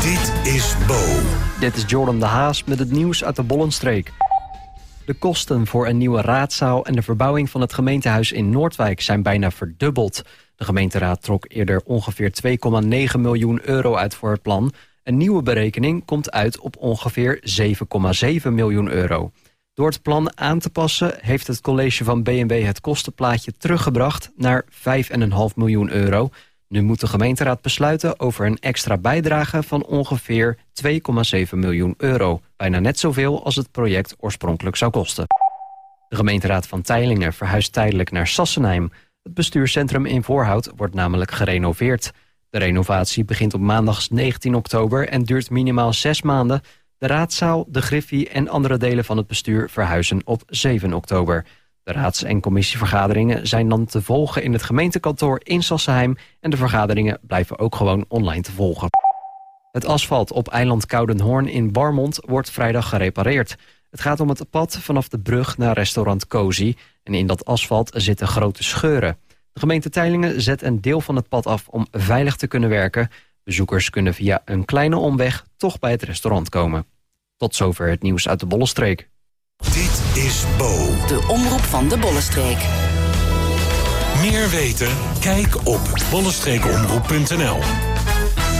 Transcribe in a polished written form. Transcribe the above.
Dit is Bo. Dit is Jordan de Haas met het nieuws uit de Bollenstreek. De kosten voor een nieuwe raadzaal en de verbouwing van het gemeentehuis in Noordwijk zijn bijna verdubbeld. De gemeenteraad trok eerder ongeveer 2,9 miljoen euro uit voor het plan. Een nieuwe berekening komt uit op ongeveer 7,7 miljoen euro. Door het plan aan te passen heeft het college van B&W het kostenplaatje teruggebracht naar 5,5 miljoen euro. Nu moet de gemeenteraad besluiten over een extra bijdrage van ongeveer 2,7 miljoen euro. Bijna net zoveel als het project oorspronkelijk zou kosten. De gemeenteraad van Teylingen verhuist tijdelijk naar Sassenheim. Het bestuurscentrum in Voorhout wordt namelijk gerenoveerd. De renovatie begint op maandag 19 oktober en duurt minimaal 6 maanden. De raadzaal, de griffie en andere delen van het bestuur verhuizen op 7 oktober. De raads- en commissievergaderingen zijn dan te volgen in het gemeentekantoor in Sassenheim en de vergaderingen blijven ook gewoon online te volgen. Het asfalt op eiland Koudenhoorn in Barmond wordt vrijdag gerepareerd. Het gaat om het pad vanaf de brug naar restaurant Cozy en in dat asfalt zitten grote scheuren. De gemeente Teylingen zet een deel van het pad af om veilig te kunnen werken. Bezoekers kunnen via een kleine omweg toch bij het restaurant komen. Tot zover het nieuws uit de Bollenstreek. Dit is Bo. De omroep van de Bollenstreek. Meer weten? Kijk op bollenstreekomroep.nl.